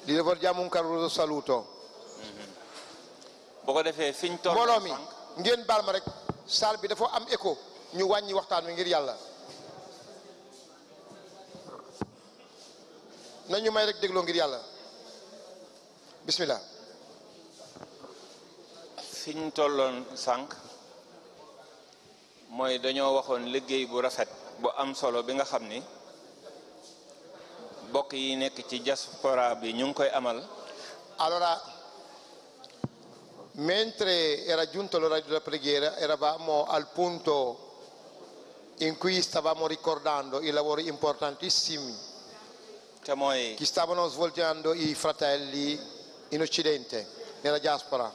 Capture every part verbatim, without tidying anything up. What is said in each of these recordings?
Gli rivolgiamo un caloroso saluto. boo ko defee fiñ toll mbooloo mi ngeen baal ma rek salle bi dafa am écho ñu wàññi waxtaan wi ngir yàlla nañu may rek dégloo ngir yàlla bismillah. fiñ tolloon sànq mooy dañoo waxoon liggéey bu rafet bu am solo bi nga xam ni bokk yi nekk ci diaspora bi ñu ngi koy amal. Allora, mentre era giunto l'ora della preghiera, eravamo al punto in cui stavamo ricordando i lavori importantissimi che stavano svolgendo i fratelli in Occidente, nella diaspora.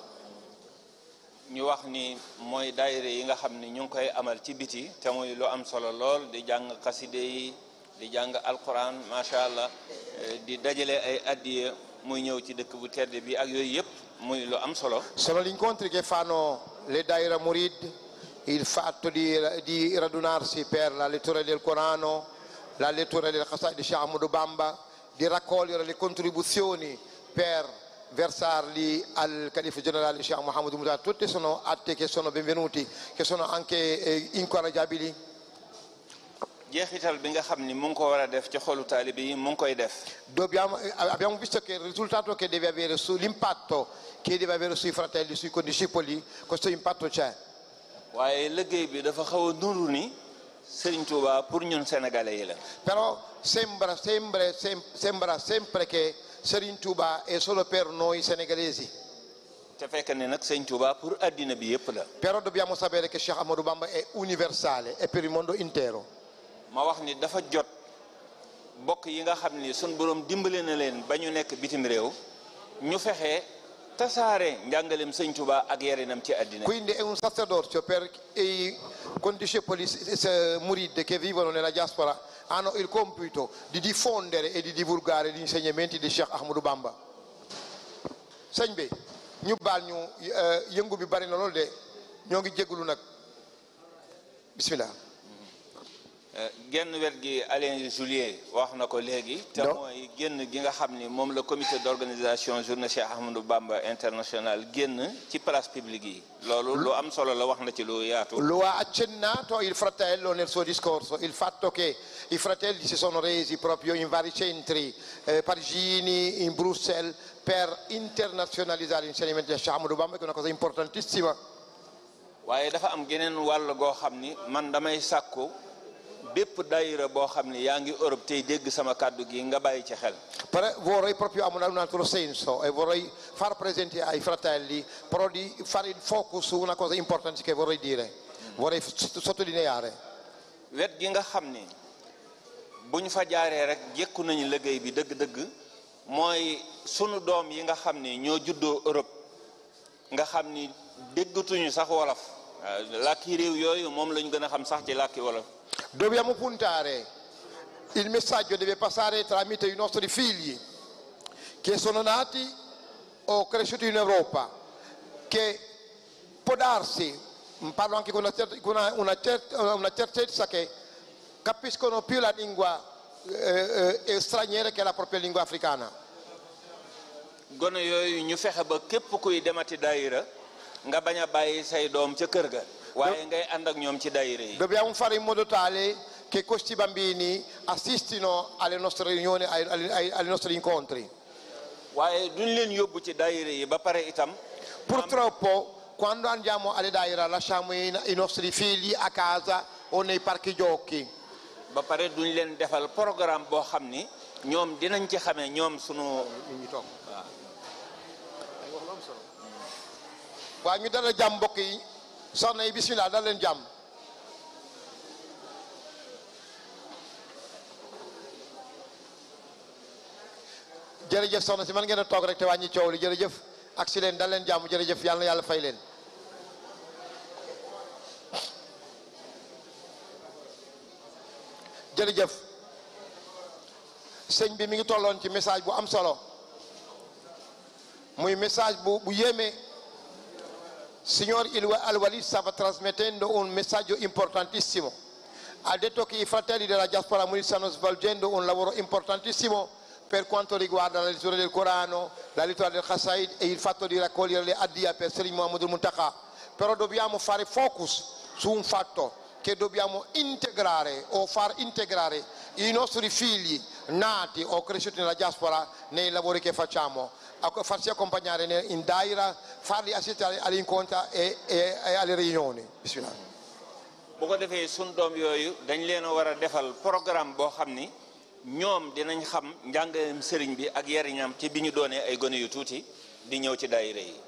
ñu wax ni mooy daayira yi nga xam ni ñu ngi koy amal ci biti te muy lu am solo lool di jàng xaside yi di jàng alquran macha allah di dajale ay addiye muy ñëw ci dëkk bu tedd bi ak yooyu yëpp muy lu am solo. Sono gli incontri che fanno le Daira Murid, il fatto di, di radunarsi per la lettura del Corano, la lettura del Qasaid di Sheikh Ahmadou Bamba, di raccogliere le contribuzioni per versarli al Califa generale Sheikh Mohammed Moutada. Tutti sono atti che sono benvenuti, che sono anche eh, incoraggiabili. jeexital bi nga xam ni mu ngi ko war a def ci xolu taalibe yi mu ngi koy def. Dobbiamo, abbiamo visto che il risultato che deve avere sull'impatto che deve avere sui fratelli, sui condiscepoli, questo impatto c'è. waaye liggéey bi dafa xaw a nuru ni Serigne Touba pour ñun sénégalais yi la. Però sembra sempre, sem, sembra sempre che Serigne Touba è solo per noi senegalesi. te fekk ne nag Serigne Touba pour addina bi yëpp la. Però dobbiamo sapere che Sheikh Ahmadou Bamba è universale, è per il mondo intero. ma wax ni dafa jot bokk yi nga xam ni sun borom dimbale na leen ba ñu nekk bitim réew ñu fexe tasaare njàngaleem Sëñ Tuubaa ak yarinam ci àddina. Quindi è un sacerdozio per i condiscepoli murid che vivono nella diaspora, hanno il compito di diffondere e di divulgare gli insegnamenti di Sheikh Ahmadou Bamba. Sëñ bi ñu baal ñu yëngu bi bari na loolu de ñoo ngi jégalu nag bismillah. genn wet gi Alain Julier wax na ko léegi te mooy génn gi nga xam ni moom la comité d'organisation journée Cheikh Ahmadou Bamba international génn ci place publique yi loolu lu am solo la wax na ci lu yaatu. Lo ha accennato il fratello nel suo discorso, il fatto che i fratelli si sono resi proprio in vari centri eh, parigini, in Bruxelles, per internazionalizzare l'insegnamento di Cheikh Ahmadou Bamba, che è una cosa importantissima. waaye dafa am geneen wàll goo xam ni man damay sàkku bépp daayira boo xam ne yaa ngi Europe tey dégg sama kàddu gi nga bàyyi ci xel. Però vorrei proprio un altro senso e vorrei far presente ai fratelli però di fare il focus su una cosa importante che vorrei dire, vorrei sottolineare. wet gi nga xam ni bu ñu fa jaaree rek jekku nañu liggéey bi dëgg-dëgg mooy sunu doom yi nga xam ni ñoo juddoo Europe nga xam ni déggatuñu sax wolof làkki réew yooyu moom lañu gën a xam sax ci làkki wolof. Dobbiamo puntare, il messaggio deve passare tramite i nostri figli che sono nati o cresciuti in Europa, che può darsi, parlo anche con una, certa, una, una, certa, una certezza, che capiscono più la lingua eh, eh, straniera che la propria lingua africana. gone yooyu ñu fexe ba képp kuy demati daayira nga bañ a bàyyi say doom ca kër ga. waaye ngay ànd ak ñoom ci daayira yi. Dobbiamo fare in modo tale che questi bambini assistino alle nostre riunioni, ai, ai, ai nostri incontri. waaye duñ leen yóbbu ci daayira yi ba pare itam. Purtroppo quando andiamo alle daayira lasciamo i, i nostri figli a casa o nei parchi giochi. ba pare duñ leen defal programme boo xam ni ñoom dinañ ci xamee ñoom sunu. waaw ñu dala jàmm mbokk yi soxna yi bismillah dal leen jàmm. jërëjëf soxna si man ngeen a toog rek te wàññi coow li jërëjëf ak si leen dal leen jàmm jërëjëf yàlla na yàlla fay leen. jërëjëf sëñ bi mi ngi tolloon ci message bu am solo muy message bu bu yéeme. Signor Al-Walid stava trasmettendo un messaggio importantissimo. Ha detto che i fratelli della diaspora Murid stanno svolgendo un lavoro importantissimo per quanto riguarda la lettura del Corano, la lettura del Qasaid e il fatto di raccogliere le addia per Serigne Muhammad al-Muntaka. Però dobbiamo fare focus su un fatto, che dobbiamo integrare o far integrare i nostri figli nati o cresciuti nella diaspora nei lavori che facciamo, farsi accompagnare in daira, farli assistere agli incontri e, e, e alle riunioni. Bismillah. bu ko defee sun doom yooyu dañ leen a war a defal programme boo xam ni ñoom dinañ xam njàngaleem sëriñ bi ak yariñam ci bi ñu doonee ay gone yu tuuti di ñëw ci daayira yi.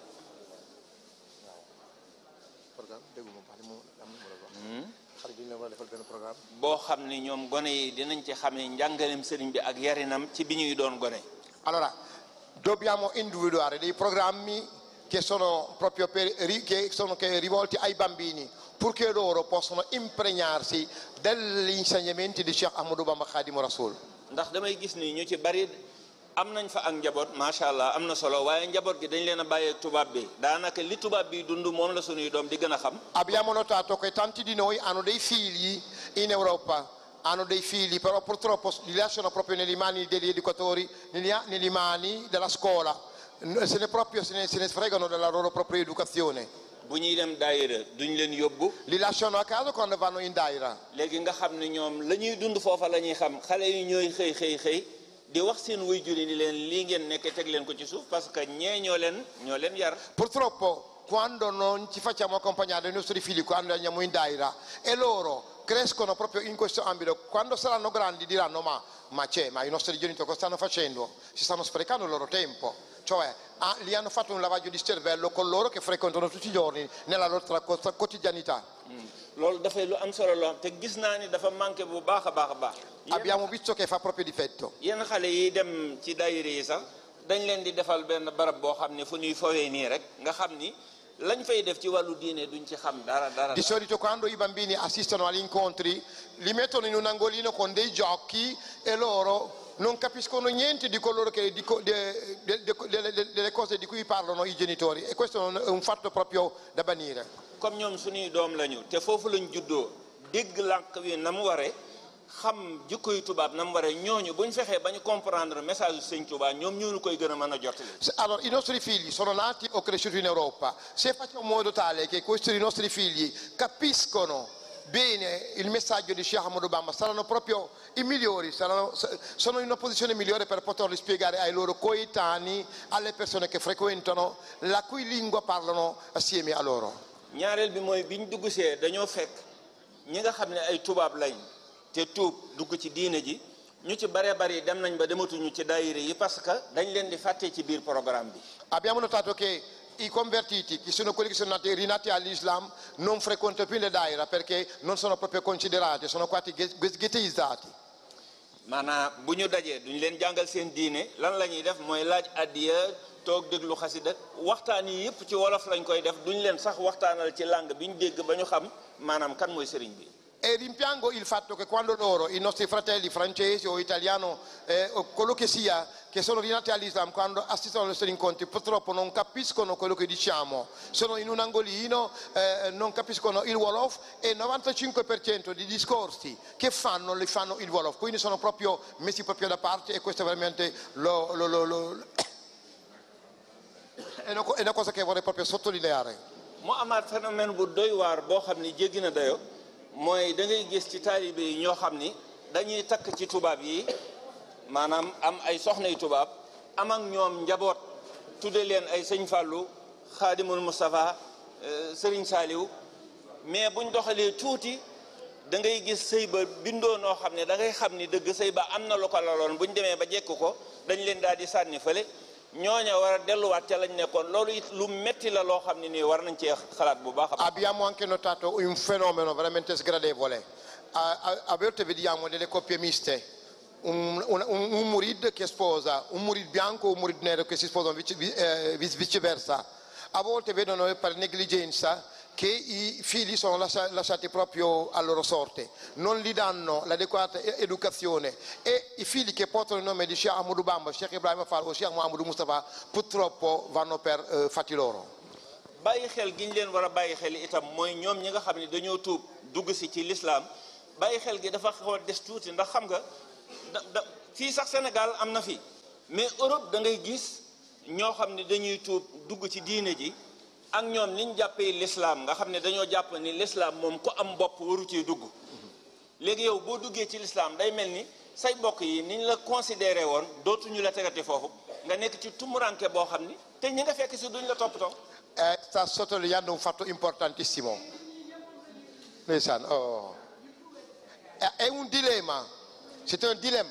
boo xam ni ñoom gone yi dinañ ci xamee njàngaleem sëriñ bi ak yarinam ci bi ñuy doon gone. Allora dobbiamo individuare dei programmi che sono proprio per, che sono che rivolti ai bambini, purché loro possano impregnarsi degli insegnamenti di Cheikh Ahmadou Bamba Khadimou Rassoul. ndax damay gis ni ñu ci bari am nañ fa ak njaboot macha allah am na solo waaye njaboot gi dañ leen a bàyyeeg tubaab bi daanaka li tubaab bi dund moom la suñuy doom di gën a xam. Abbiamo notato che tanti di noi hanno dei figli in Europa, hanno dei figli, però purtroppo li lasciano proprio nelle mani degli educatori, nelle mani della scuola, se ne proprio se ne, se ne sfregano della loro propria educazione. bu ñuy dem daayira duñ leen yóbbu. Li lasciano a casa quando vanno in daira. léegi nga xam ne ñoom la ñuy dund foofa la ñuy xam xale yi ñooy xëy xëy xëy di wax seen waajur yi ni leen lii ngeen nekk teg leen ko ci suuf parce que ñee ñoo leen ñoo leen yar. Purtroppo quando non ci facciamo accompagnare i nostri figli quando andiamo in daira e loro crescono proprio in questo ambito, quando saranno grandi diranno ma, ma c'è, ma i nostri genitori cosa stanno facendo? Si stanno sprecando il loro tempo. Cioè ah, li hanno fatto un lavaggio di cervello con loro che frequentano tutti i giorni nella loro quotidianità. loolu dafay lu am solo loo te gis naa ni dafa manqué bu baax a baax a baax. Abbiamo visto che fa proprio difetto. yenn xale yi dem ci daayira yi sax dañ leen di defal benn barab boo xam ne fu ñuy fowee nii rek nga xam ni lañ fay def ci wàllu diine duñ ci xam dara dara. Di solito quando i bambini assistono agli incontri li mettono in un angolino con dei giochi e loro non capiscono niente di coloro che di, de, de, de, de, delle cose di cui parlano i genitori, e questo è un fatto proprio da banire. Comme ñoom suñuy doom lañu te foofu lañ juddoo dégg làkk wi na mu waree xam jikkoy tubaab na mu waree ñooñu buñ fexee ba ñu comprendre message Sëñ Tuubaa ñoom ñoo koy gën a mën a jottali. Allora i nostri figli sono nati o cresciuti in Europa, se facciamo in modo tale che questi nostri figli capiscono bene il messaggio di Cheikh Ahmadou Bamba, saranno proprio i migliori, saranno, sono in una posizione migliore per poterli spiegare ai loro coetanei, alle persone che frequentano, la cui lingua parlano assieme a loro. ñaareel bi mooy biñ dugg see dañoo fekk ñi nga xam ne ay tubaab lañ te tuub dugg ci diine ji ñu ci bare bari dem nañ ba dematuñu ci daayira yi parce que dañ leen di fàtte ci biir programme bi. Abbiamo notato che i convertiti, che sono quelli che sono nati, rinati all'Islam, non frequentano più le daira perché non sono proprio considerati, sono quasi ghettizzati. maanaam bu ñu dajee duñ leen jàngal seen diine lan la ñuy def mooy laaj addiya toog déglu xasida waxtaan yi yëpp ci wolof lañ koy def duñ leen sax waxtaanal ci langue bi ñu dégg ba ñu xam maanaam kan mooy sëriñ bi. E rimpiango il fatto che quando loro, i nostri fratelli francesi o italiano, eh, o quello che sia, che sono rinati all'Islam, quando assistono ai nostri incontri, purtroppo non capiscono quello che diciamo, sono in un angolino, eh, non capiscono il Wolof, e il novantacinque per cento di discorsi che fanno li fanno il Wolof, quindi sono proprio messi proprio da parte, e questo è veramente lo, lo, lo, lo, è una cosa che vorrei proprio sottolineare. mu amaat phénomène bu doy waar boo xam ni jéggi na dayo mooy da ngay gis ci taalibe yi ñoo xam ni dañuy takk ci tubaab yi maanaam am ay soxnay tubaab am ak ñoom njaboot tudde leen ay sëñ Fallou Xaadimul Moustapha Sëriñ Saaliw mais buñ doxalee tuuti da ngay gis sëy ba bindoo noo xam ne da ngay xam ni dëgg sëy ba am na lu ko laloon buñ demee ba jekk ko dañ leen daal di sànni fële ñooña war a delluwaat ca lañ nekkoon loolu it lu metti la loo xam ne nii war nañ cee xalaat bu baax a baax. Abbiamo anche notato un fenomeno veramente sgradevole. A, a, a volte vediamo delle coppie miste, un, un, un murid che sposa un murid bianco o un murid nero che si sposano vice, eh, viceversa. A volte vedono per negligenza che i figli sono lasciati proprio a loro sorte, non gli danno l'adeguata educazione, e i figli che portano il nome di Cheikh Ahmadou Bamba, Cheikh Ibrahima Fall o Cheikh Mouhamadou Moustapha purtroppo vanno per eh, fatti loro. bàyyi xel gi ñu leen war a bàyyi xel itam mooy ñoom ñi nga xam ne dañoo tuub dugg si ci lislaam bàyyi xel gi dafa xaw a des tuuti ndax xam nga da da fii sax Sénégal am na fi mais Europe da ngay gis ñoo xam ne dañuy tuub dugg ci diine ji ak ñoom niñ jàppee l'islam nga xam ne dañoo jàpp ni l'islam moom ku am bopp waru ci dugg léegi yow boo duggee ci l'islam day mel ni say bokk yi niñ la considéré woon dootuñu la tegati foofu nga nekk ci tumuranke boo xam ni te ñi nga fekk si duñ la toppatoo. Sta sottolineando un fatto importantissimo. Oh. È un dilemma, c'est un dilemma,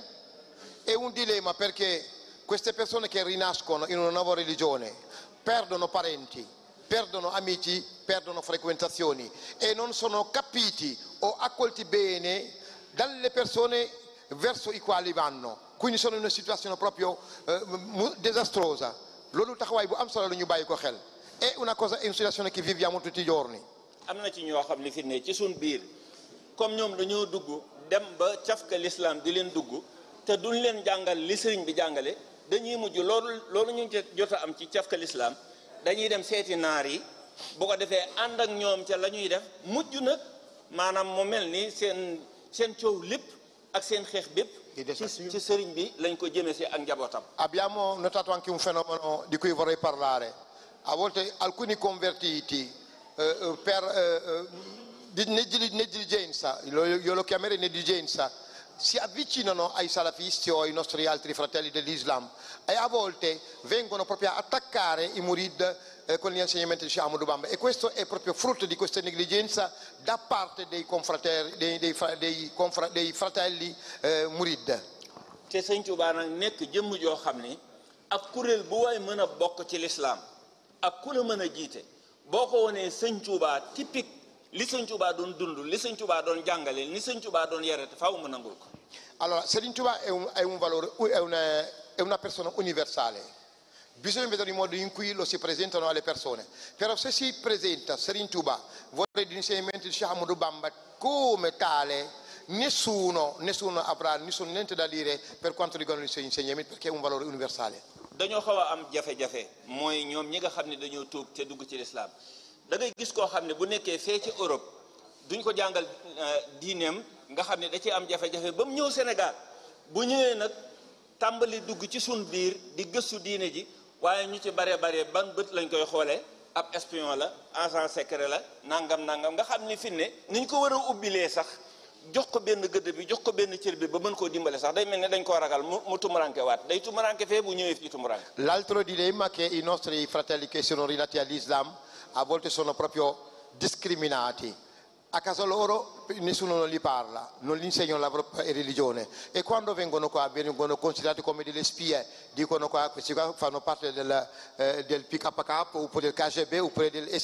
è un dilemma perché queste persone che rinascono in una nuova religione perdono parenti, perdono amici, perdono frequentazioni e non sono capiti o accolti bene dalle persone verso i quali vanno, quindi sono in una situazione proprio eh, disastrosa. Loolu taxawaay bu am solo la ñu bàyyi ko xel è una cosa, è una situazione che viviamo tutti i giorni. am na ci ñoo xam ne fi ne ci suñ biir comme ñoom dañoo dugg dem ba cafka l'islam di leen dugg te duñ leen jàngal li sëriñ bi jàngale dañuy mujj loolu loolu ñu jot a am ci cafka l'islam dañuy dem seeti naar yi bu ko defee ànd ak ñoom ca la ñuy def mujj nag maanaam mu mel ni seen seen coow lépp ak seen xeex bépp ci sëriñ bi lañ ko jëmee si ak njabootam. Abbiamo notato anche un fenomeno di cui vorrei parlare. A volte alcuni convertiti eh, per eh, di negligenza, io lo chiamerei negligenza, si avvicinano ai salafisti o ai nostri altri fratelli dell'Islam e a volte vengono proprio a attaccare i murid eh, con gli insegnamenti di Sheikh Ahmadou Bamba e questo è proprio frutto di questa negligenza da parte dei confratelli, dei, dei, dei, confra, dei fratelli eh, murid. te Sëñ Tuubaa nag nekk jëmm joo xam ni ak kuréel bu waay mën a bokk ci l'islam ak ku la mën a jiite boo ko wonee Sëñ Tuubaa typique li Sëñ Tuubaa doon dund li Sëñ Tuubaa doon jàngale ni Sëñ Tuubaa doon yarate faaw mu nangul ko. Allora Serigne Touba è un, è un valore, è una, è una persona universale. Bisogna vedere il modo in cui lo si presentano alle persone. Però se si presenta Serigne Touba, vorrei l'insegnamento di Sheikh Ahmadou Bamba come tale, nessuno, nessuno avrà nessun niente da dire per quanto riguarda i suoi insegnamenti perché è un valore universale. dañoo xaw a am jafe-jafe mooy ñoom ñi nga xam ne dañoo tuub te dugg ci l'islam da ngay gis koo xam ne bu nekkee fee ci Europe duñ ko jàngal diineem nga xam ne da ciy am jafe-jafe ba mu ñëw Sénégal bu ñëwee nag tàmbali dugg ci sun biir di gëstu diine ji waaye ñu ci bare bare ban bët lañ koy xoolee ab espion la agent secret la nangam nangam nga xam ni fi ne niñ ko war a ubbilee sax jox ko benn gëdd bi jox ko benn cër bi ba mën koo dimbale sax day mel ne dañ koo ragal mu mu tumuranke waat day tumuranke fee bu ñëwee fii tumuranke. L'altro dilemma che i nostri fratelli che sono rinati all'Islam a volte sono proprio discriminati. A casa loro nessuno non li parla, non gli insegnano la propria religione e quando vengono qua vengono considerati come delle spie, dicono qua questi qua fanno parte del, eh, del P K K oppure del K G B oppure del C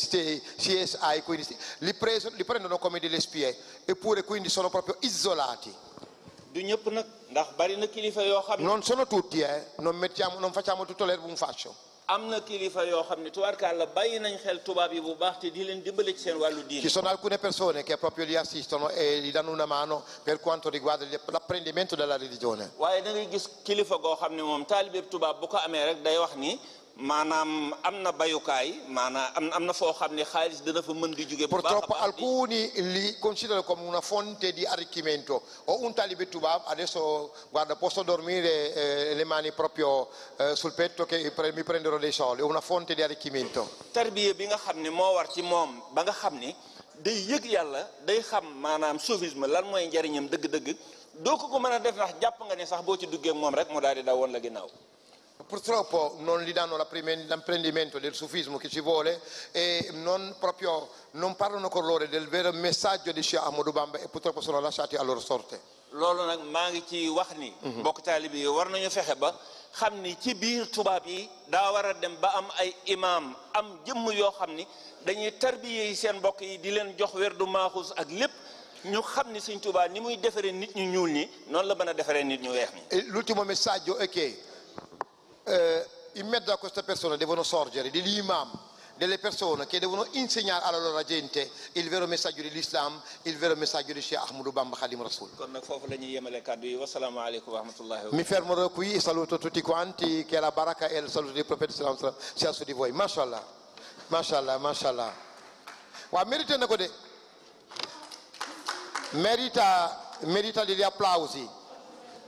S I, quindi li, preso, li prendono come delle spie eppure quindi sono proprio isolati. du ñëpp nag ndax bari na kilifa yoo xam ne non sono tutti eh non mettiamo non facciamo tutto l'erba un fascio. am na kilifa yoo xam ne tubaarkàlla bàyyi nañ xel tubaab yi bu baax te di leen dimbale ci seen wàllu diine. Ci sono alcune persone che proprio li assistono e gli danno una mano per quanto riguarda l'apprendimento della religione. waaye da ngay gis kilifa goo xam ne moom taalibe tubaab bu ko amee rek day wax ni maanaam am na bayukaay maanaam am na foo xam ne xaalis dina fa mën di jóge bu baax a baax. Purtroppo alcuni li considerano come una fonte di arricchimento. Ho un talibe tubab, adesso guarda posso dormire eh, le mani proprio eh, sul petto che mi prendono dei soldi, è una fonte di arricchimento. tarbiya bi nga xam ne moo war ci moom ba nga xam ni day yëg yàlla day xam maanaam soufisme lan mooy njariñam dëgg-dëgg doo ko ko mën a def ndax jàpp nga ne sax boo ci duggee moom rek mu daal di daw woon la ginnaaw. Purtroppo non gli danno l'apprendimento del sufismo che ci vuole e non proprio non parlano con loro del vero messaggio di Sheikh Ahmadou Bamba e purtroppo sono lasciati a loro sorte. loolu nag maa ngi ci wax ni. mbokk taalibe yi war nañu fexe ba xam ni ci biir tubaab yi daa war a dem ba am ay imaam am jëmm yoo xam ni dañuy tarbiye yi seen mbokk yi di leen jox werdu maaxus ak lépp ñu xam ni Sëñ Tuubaa ni muy defaree nit ñu ñuul ñi noonu la mën a defaree nit ñu weex ñi. L'ultimo messaggio è che Eh, in mezzo a queste persone devono sorgere degli imam, delle persone che devono insegnare alla loro gente il vero messaggio dell'Islam, il vero messaggio di Sheikh Ahmadou Bamba Khadim Rasoul. Mi fermerò qui e saluto tutti quanti, che la baraka e il saluto del profeta sia su di voi. Mashallah, mashallah, mashallah. Wa merita nakode. Merita merita degli applausi.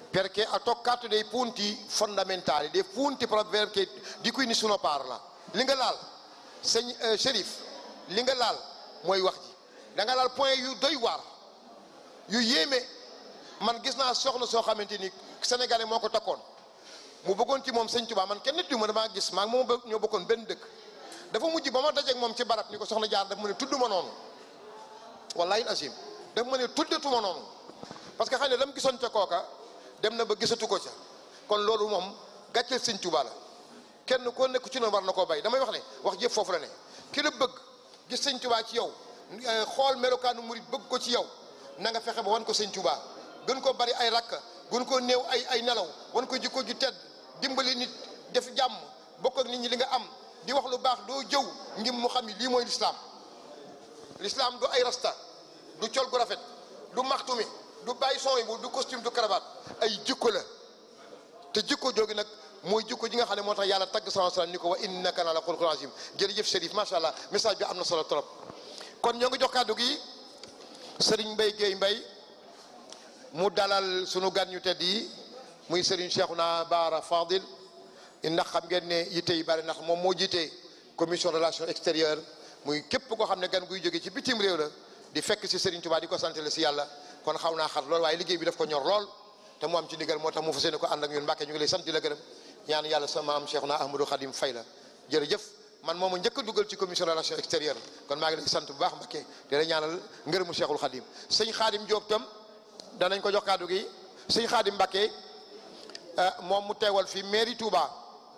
perché ha toccato dei punti fondamentali, dei punti proprio che, di cui nessuno parla. li nga laal sëñ Chérif li nga laal mooy wax ji da nga laal point yu doy waar yu yéeme. man gis naa soxna soo xamante ni sénégalais moo ko takkoon mu bëggoon ci moom sëñ Tuubaa man kenn nit yu ma damaa gis maa moom ñoo bokkoon benn dëkk dafa mujj ba ma dajeeg moom ci barab ni ko soxna jaar daf ma ne tudd ma noonu wallahi asim daf ma ne tuddatuma noonu parce que xam ne lam gisoon ca kooka dem na ba gisatu ko ca kon loolu moom gàcceel sëñ Tuubaa la kenn koo nekk ci noonu war na koo bay damay wax ne wax jëpp foofu la ne ki la bëgg gis sëñ Tuubaa ci yow xool melokaanu murit bëgg ko ci yow na nga fexe ba wan ko sëñ Tuubaa gën ko bari ay rakk gën ko néew ay ay nelaw wan ko jikko ju tedd dimbali nit def jàmm bokk ak nit ñi li nga am di wax lu baax doo jëw ngir mu xam ni lii mooy lislaam lislaam du ay rasta du col gu rafet du maxtumi du bàyyi son yi bu du costume du cravate ay jikko la te jikko joogi nag mooy jikko ji nga xam ne moo tax yàlla tagg sallallahu alayhi wasallam ni ko wa innaka la xuluqin azim jërëjëf Chérif macha allah message bi am na solo trop. kon ñoo ngi jox kàddu gi Serigne Mbaye Gueye Mbaye mu dalal sunu gan ñu tedd yi muy Serigne Cheikhouna Bara Fadil ndax xam ngeen ne yitte yi bari ndax moom moo jiite commission relations extérieures muy képp koo xam ne gan guy jóge ci bitim réew la di fekk si Serigne Touba di ko sant la si yàlla kon xaw naa xat lool waaye liggéey bi daf ko ñor lool te mu am ci ndigal moo tax mu fas yéene ko ànd ak ñun Mbàkke ñu ngi lay sant di la gërëm ñaan yàlla sama am Cheikhouna Ahmadou Khadim fay la jërëjëf man moom njëkk a dugal ci commission relations extérieures kon maa ngi lay sant bu baax Mbàkke di la ñaanal ngërëmu Cheikhul Khadim sëñ Khadim Diop tam danañ ko jox kàddu gi sëñ Khadim Mbàkke moom mu teewal fi mairie Touba.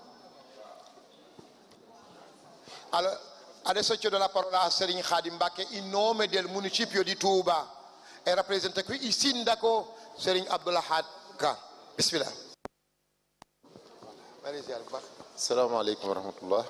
Allora, adesso cedo la parola a Serigne Khadim Mbacke in nome del municipio di Touba e rappresenta qui il sindaco Serigne Abdoul Ahad Ka. Bismillah. Assalamu alaikum wa rahmatullah.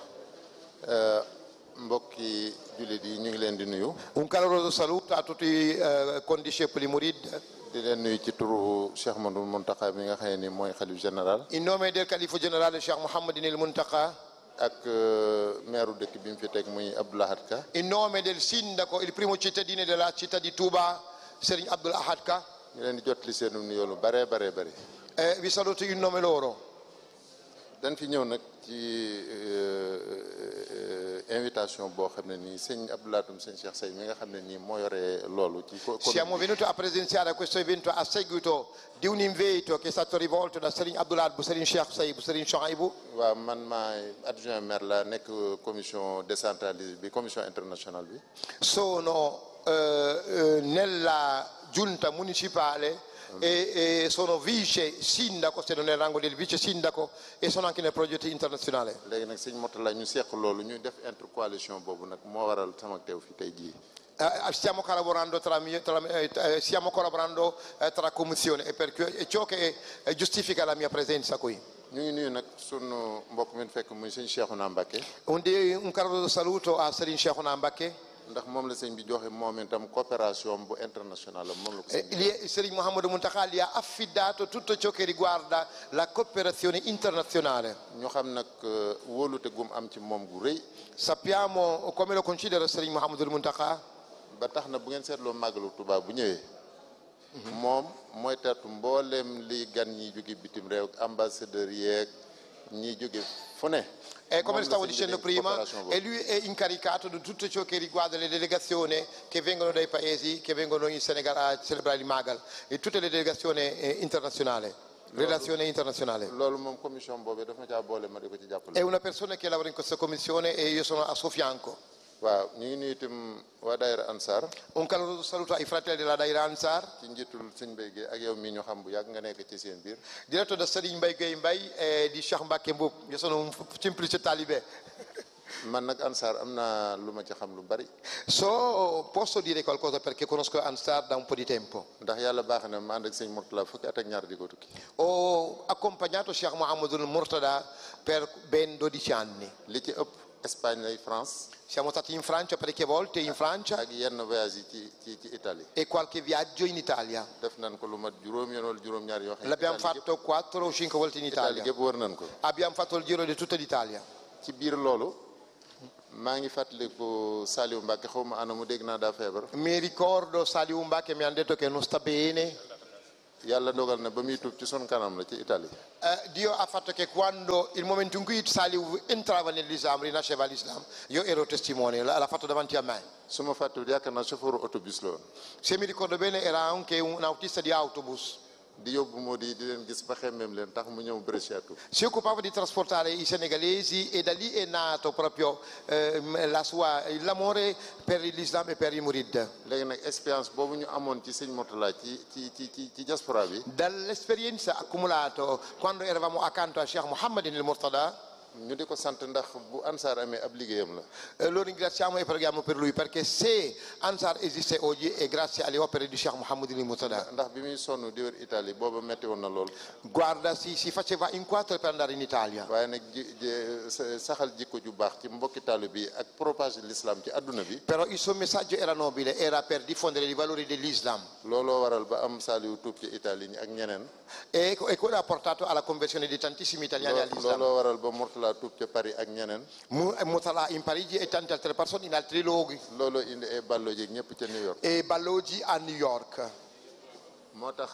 Mbokki jullit yi ñu ngi leen di nuyu. Un caloroso saluto a tutti i condiscepoli murid. di leen nuyu ci turu Cheikh Mouhamadoul Mountakha mi nga xam ne ni mooy xalif général. In nome del califo generale Cheikh Mouhamadoul Mountakha. ak maire dëkk bi mu fi teg muy Abdoul Ahad Ka. In nome del sindaco, il primo cittadino della città di Touba, Serigne Abdoul Ahad Ka. ñu leen di jotli seen nuyoo lu bare bare bare. Eh, vi saluto in nome loro. dañ fi ñëw nag ci invitation boo xam ne nii sëñ Abdou Lahat sëñ Cheikh Sey mi nga xam ne nii moo yore loolu ci siamo venuti a presenziare a questo evento a seguito di un invito che è stato rivolto da Serigne Abdou Lahat bu Serigne Cheikh Sey bu Serigne Chouaïbou. waaw man maay adjoint maire la nekk commission décentralisée bi commission internationale bi. sono eh, eh, nella giunta municipale e, e sono vice sindaco, se non è il rango del vice sindaco, e sono anche nel progetto internazionale. léegi nag sëñ Mourtala ñu seq loolu ñu def intercoalition boobu nag moo waral sama teew fi tey jii. Uh, stiamo collaborando tra, tra uh, stiamo collaborando uh, tra commissione e per è ciò che uh, giustifica la mia presenza qui. ñu ngi nuyu nag sunu mbokk mi fekk muy sëñ Cheikhouna Mbacké. Un, un caloroso saluto a Serigne Cheikhouna Mbacké. ndax moom la sëñ bi joxe moom itam coopération bu internationale moom la ko sëñ bi. eh, Serigne Mouhamadoul Mountakha gli ha affidato tutto ciò che riguarda la cooperazione internazionale. ñu xam nag wóolute gum am ci moom gu rëy. Sappiamo come lo considera Serigne Mouhamadoul Mountakha. ba tax na bu ngeen seetloo màggalu Tuubaa bu ñëwee. moom mooy tertu mboolem li gan ñi jóge bitim réew ambassadeur yeeg ñi jóge fu ne. E come stavo dicendo prima, e lui è incaricato di tutto ciò che riguarda le delegazioni che vengono dai paesi che vengono in Senegal a celebrare il Magal e tutte le delegazioni eh, internazionali, relazioni internazionali. loolu moom commission boobu dafa ma caa boole ma di ko ci jàppale. È una persona che lavora in questa commissione e io sono a suo fianco. waaw ñu ngi nuyu itam waa Daïra Ansar. Un caloroso saluto ai fratelli della Daïra Ansar. ci njiitul sëñ Mbaye Gueye ak yow mii ñu xam bu yàgg nga nekk ci seen biir. Diretto da Serigne Mbaye Gueye Mbaye e di Cheikh Mbacke Mboup. Io sono un semplice talibè. man nag Ansar am na lu ma ci xam lu bari. So posso dire qualcosa perché conosco Ansar da un po' di tempo. ndax yàlla baax na ma ànd ak sëñ Mourtala fukki at ak ñaar di ko tukki. Ho accompagnato Cheikh Mouhamadoul Mourtada per ben dodici anni. li ci ëpp Espagne lay France. Siamo stati in Francia parecchie volte, in Francia. ak yenn voyage yi ci ci ci Italie. E qualche viaggio in Italia. def nañ ko lu mat juróom yoon wala juróom-ñaar yoo xam ne. L'abbiamo fatto quattro o cinque volte in Italia. Italie gépp wër nañ ko. Abbiamo fatto il giro di tutta l'Italia. ci biir loolu maa ngi fàttaliku Saliou Mbacke xaw ma ana mu dégg naa daa feebar. Mi ricordo Saliou Mbacche mi hanno detto che non sta bene. yàlla dogal na ba muy tuub ci son kanam la ci Italie. Eh, Dio ha fatto che quando il momento in cui Saliou entrava nell'Islam, rinasceva l'Islam, io ero testimone, l'ha fatto davanti a me. su ma fàttewul yaakaar naa chauffeur autobus la woon. Se mi ricordo bene era anche un autista di autobus. di yóbbu moo di di leen gis ba xemmeem leen tax mu ñëw Brescia tuub. Si occupava di trasportare i senegalesi e da lì è nato proprio ehm, la sua, l'amore per l'Islam e per i Murid. léegi nag expérience boobu ñu amoon ci sëñ Mourtala ci ci ci ci ci diaspora bi. Dall'esperienza accumulata quando eravamo accanto a Sheikh Mohammed nel Murtada, ñu di ko sant ndax bu Ansar amee ab liggéeyam la. eh, lo ringraziamo e preghiamo per lui, perché se Ansar esiste oggi è grazie alle opere di Sheikh Mohammed nel Murtada. ndax bi muy sonn di wër Italie booba metti woon na lool. Guarda, si, si faceva in quattro per andare in Italia. waaye nag ji ji saxal jikko ju baax ci mbokki taalibe bi ak propager l'islam ci adduna bi. Però il suo messaggio era nobile, era per diffondere i valori dell'Islam. looloo waral ba am Saliou tuub ci Italie ñi ak ñeneen. E, e quello ha portato alla conversione di tantissimi italiani all'Islam. looloo waral ba Mourtala tuub ca Paris ak ñeneen. Murtala in Parigi e tante altre persone in altri luoghi. looloo indi ay ballo ji ñëpp ca New York. E Balloggi a New York. moo tax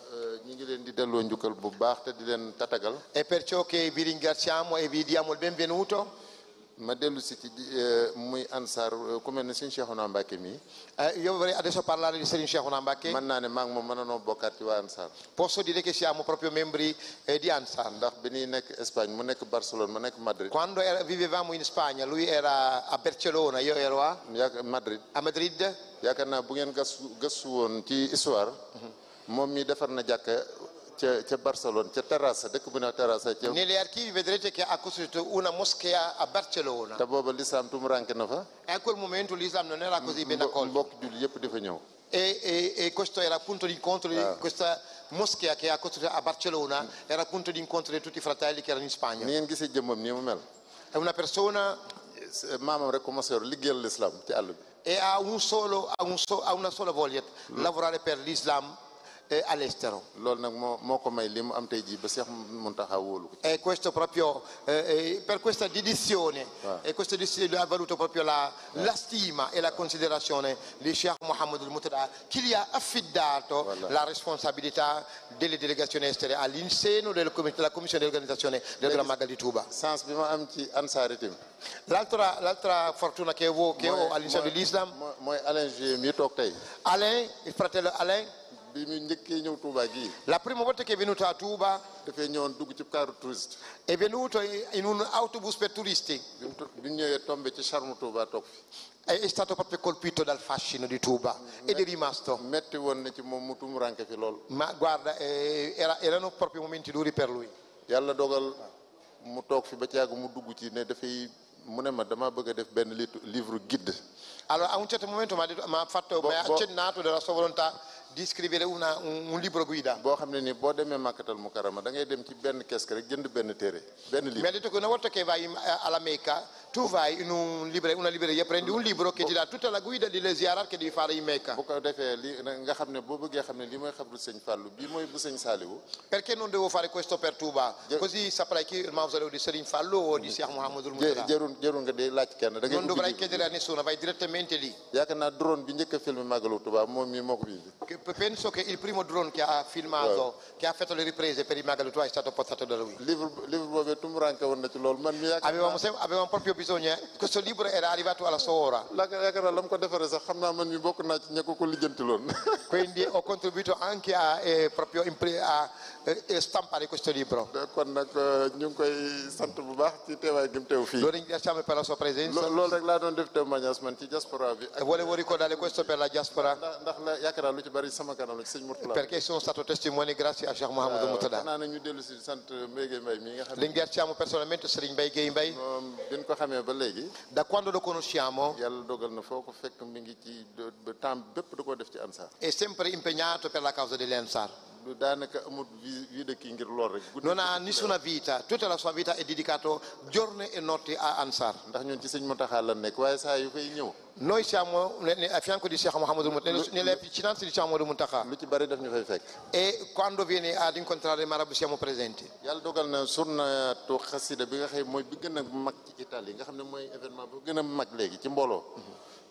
ñu ngi leen di delloo njukkal bu baax te di leen tatagal. È perciò che vi ringraziamo e vi diamo il benvenuto. ma dellu si ci muy Ansar ku mel ne sëñ Cheikhouna Mbacké mi. Eh, io vorrei adesso parlare di Serigne Cheikhouna Mbacké. mën naa ne maa ngi moom mën noo bokkaat ci waa Ansar. Posso dire che siamo proprio membri eh, di Ansar. ndax bi ñuy nekk Espagne mu nekk Barcelone ma nekk Madrid. Quando era- vivevamo in Spagna, lui era a Barcellona, io ero a, yaakaar Madrid. a Madrid. yaakaar naa bu ngeen gasu gëstu woon ci histoire. moom mi defar na jàkka ca ca Barcelone ca Terrassa dëkk bu ne Terrassa ca. Negli archivi vedrete che ha costruito una moschea a Barcellona. te booba l'islam tumuranke na fa. E a quel momento l'Islam non era così ben mbo- accolto. mbokk julli yëpp di fa ñëw. E, e- e questo era il punto di incontro di questa moschea che ha costruito a Barcellona, era il punto di incontro di tutti i fratelli che erano in ni Spagna. ngeen gisee jëmmam nii mu mel. È una persona maamam rek commencé yor liggéeyal l'islam ci àll bi. e ha, un solo, ha, un so- ha una sola voglia, lavorare per l'Islam eh, all'estero. loolu nag moo moo ko may li mu am tey jii ba Cheikh Mountakha wóolu ko. E questo proprio eh, eh, per questa dedizione e questo dedizione ha valuto proprio la, la stima e la considerazione di Sheikh Mohammed al-Murtada, che gli ha affidato Voilà. la responsabilità delle delegazioni estere all'interno della com- della commissione di organizzazione del Gran Magal di Tuba. sens bi ma am ci Ansar itam. L'altra, l'altra fortuna che ho, che ho all'interno dell'Islam, mooy mooy Alain Jué mi toog tey. Alain, il fratello Alain, bi mu njëkkee ñëw Touba gii. la prima volta che è venuto a Tuba dafay ñëwoon dugg ci caaru touriste. è venuto in un autobus per turisti. bi mu to- bi mu ñëwee tombé ci charme Touba toog fi. È stato proprio colpito dal fascino di Tuba ed è rimasto. metti woon na ci moom mu tumuranke fi lool. Ma guarda, eh, era- erano proprio momenti duri per lui. yàlla dogal mu toog fi ba ci yàgg mu dugg ci ne dafay mu ne ma dama bëgg a def benn lit- livre guide. Allora, a un certo momento mi ha, detto- mi ha fatto- mi ha Bo- bo- accennato della sua volontà di scrivere una- un, un libro guida. boo xam ne nii boo demee Makkatal Mukarrama da ngay dem ci benn kees rek jënd benn téere benn Mi ha livre. detto che una volta che vai in- alla Mecca, tu vai in un libre- una libreria, prendi un libro che ti dà tutta la guida delle ziyarat che devi fare in Mecca. bu ko defee li nga xam ne boo bëggee xam ne lii mooy xabru sëñ Fallou bii mooy bu sëñ Saliou. Perché non devo fare questo per Tuba? Così saprai che il mausoleo di Serigne Fallou o di Sheikh Mohammed jë al-Murtada. jërul jërul nga dee laaj kenn da ngay Non ubbi dovrai livre chiedere a nessuno, vai direttamente lì. yaakaar naa drone bi njëkk a filmé Magalu Touba moom mii moo ko bind. Che penso che il primo drone che ha filmato, che ha fatto le riprese per il Magalutua è stato portato da lui. livre livre boobee tumuranke woon na ci loolu man mi yaakaar Avevamo, sem- avevamo proprio bisogno, eh. Questo libro era arrivato alla sua ora, la yaakaar naa la mu ko defaree sax xam naa man mi bokk naa ci ña ko ko lijjantiloon. quindi ho contribuito anche a, eh, proprio impre- a eh, stampare questo libro. kon nag eh, ñu ngi koy sant bu baax ci teewaay gi mu teew fii. Lo ringraziamo per la sua presenza Lo- loolu rek laa doon def témoignage man ci diaspora bi. e volevo ricordare questo per la diaspora ndax ndax la yaakaar naa lu ci bari sama kanam la ci sëñ Mourtala. perché sono stato testimone grazie a Sheikh Mohammed al-Murtada. xanaa nag ñu dellu si sant Mbaye Mbaye mi nga xam ne Ringraziamo personalmente Serigne Mbaye Gueye Mbaye. moom bi ñu ko xamee ba léegi Da quando lo conosciamo yàlla dogal na foo ko fekk mi ngi ci do- ba temps bépp da koo def ci Ansar. è sempre impegnato per la causa degli Ansar. du daanaka amul vie vie de kii ngir lool rek. guddi Non ha nessuna vita, tutta la sua vita è dedicato giorni e notti a Ansar. ndax ñun ci sëñ Mountakha la nekk waaye saa yu fay ñëw Noi siamo ne- ne- a fianco di Sheikh Mohammed al-Murtada, nelle vicinanze di Sheikh Mohammed al-Murtada, lu ci bari daf ñu fay fekk. e quando viene ad incontrare il Marabu siamo presenti. yàlla dogal na surnatu xasida bi nga xam mooy bi gën a mag ci Italie nga xam ne mooy événement bu gën a mag léegi ci mbooloo.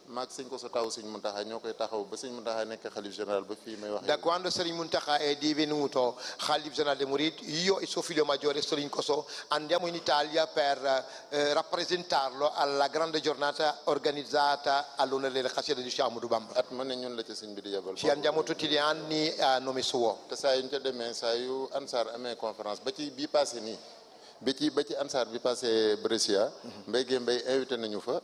maag sëñ Koso taw sëñ Muntaxa ñoo koy taxaw ba sëñ Muntaxa nekk xalif général ba fii may wax. Da quando Serigne Muntaxa è divenuto Khalif General dei Mouride, io e suo figlio maggiore Serigne Koso andiamo in Italia per eh, rappresentarlo alla grande giornata organizzata all'onore della Qasida di Cheikh Ahmadou Bamba. at ma ne ñun la ci sëñ bi di yebal. Ci andiamo tutti gli anni a nome suo. te saa yu ñu ca demee saa yu Ansar amee conférence ba ci bii passé nii ba ci ba ci Ansar bi passé Brescia. Mbaye Gueye Mbaye invité nañu fa.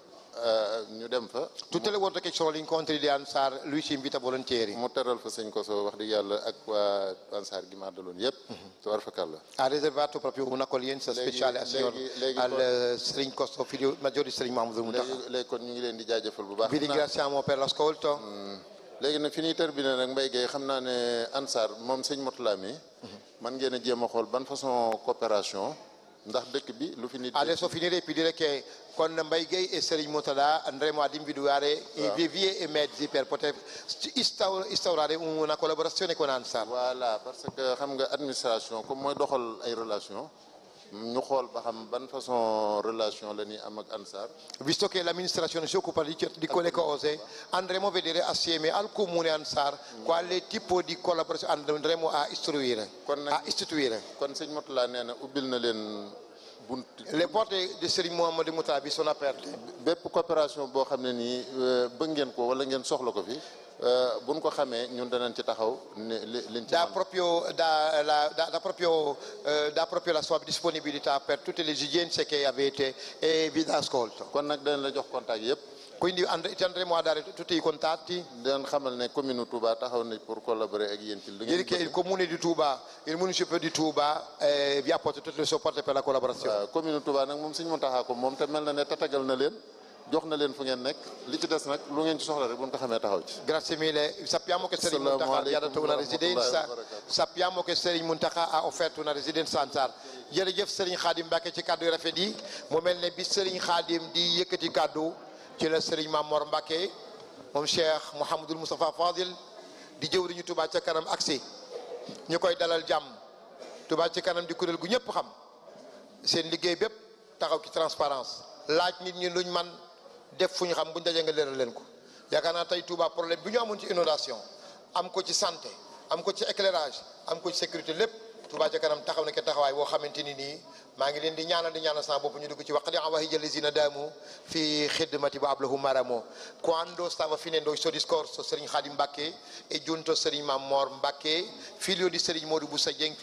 ñu dem fa. Tutte le volte che ci sono gli incontri di Ansar lui ci invita volentieri. mu teral fa sëñ Koso wax dëgg yàlla ak waa Ansar gi ma àndaloon yëpp. tubaar fakal la. Ha riservato proprio un'accoglienza speciale al signor al Serigne Koso figlio maggiore di Serigne Mahmoud Muntaxa. léegi léegi kon ñu ngi leen di jaajëfal bu baax. Vi ringraziamo per l'ascolto. léegi nag fi ñuy terminé nag Mbaye Gueye xam naa ne Ansar moom sëñ Motula mi man ngeen a jéem a xool ban façon coopération ndax dëkk bi lu fi nit. Adesso finirei per dire che con Mbaye Gueye e Serigne Motala andremo ad individuare wow. i vie e mezzi per poter instaurare una collaborazione con Ansar. Voilà, parce que xam nga administration comme mooy doxal ay relation ñu xool ba xam ban façon relation la ñuy am ak Ansar. Visto che l'amministrazione si occupa di, di quelle cose, andremo a vedere assieme al comune Ansar mm. quale tipo di collaborazione andremo a istruire, kon a istituire. Kon sëñ Motala nee na ubbil na leen bunt. Le porte di Serigne Mouhamadou Moutala bi sono aperte. bépp coopération boo xam ne nii bëgg ngeen ko wala ngeen soxla ko fi buñ ko xamee ñun danañ ci taxaw ne liñ ci da proprio da la da, da proprio eh, da proprio la sua disponibilità per tutte le esigenze che avete e vi dà ascolto. Kon nag danañ la jox contact yëpp. Quindi and- ti andremo a dare tutti i contatti. dinañ xamal ne commune Touba taxaw na pour collaborer ak yéen ci lu Dire che il comune di Touba, il municipio di Touba eh, vi apporta tutto il supporto per la collaborazione. waaw commune Touba nag moom sëñ Muntaxa ko moom te mel na ne tatagal na leen jox na leen fu ngeen nekk li ci des nag lu ngeen ci soxla rek bu ñu ko xamee taxaw ci. Grazie mille. Sappiamo che Serigne Muntaxa vi ha dato una residenza. Sappiamo che Serigne Muntaxa ha offerto una residenza Ansar. Jërëjëf Serigne Khadim Mbacké ci kàddu yu rafet yi mu mel ne bi Serigne Khadim di yëkkati kàddu ci la Serigne Mamor Mbacké moom Cheikh Mouhamadoul Moustapha Fadil di jëwriñu Touba ca kanam aksi ñu koy dalal jàmm. Touba ci kanam di kuréel gu ñëpp xam seen liggéey bépp taxaw ci transparence laaj nit ñi luñ man def fu ñu xam buñ dajee nga leeral leen ko yaakaar naa tey Touba problème bi ñu amoon ci inondation am ko ci santé am ko ci éclairage am ko ci sécurité lépp Touba ca kanam taxaw na ke taxawaay boo xamante ni nii maa ngi leen di ñaanal di ñaanal sama bopp ñu dugg ci waqdi awahija allazina damu fi khidmati wa ablahu maramo. Quando stava finendo il suo discorso Serigne Khadim Mbacké è giunto Serigne Mamor Mbacké figlio di Serigne Modou Boussa Dieng